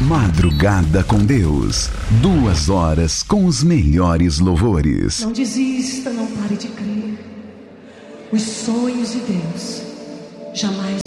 Madrugada com Deus. 2 horas com os melhores louvores. Não desista, não pare de crer. Os sonhos de Deus jamais